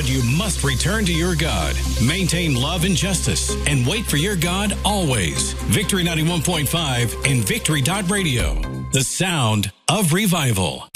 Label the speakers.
Speaker 1: But you must return to your God, maintain love and justice, and wait for your God always. Victory 91.5 and Victory.radio. The sound of revival.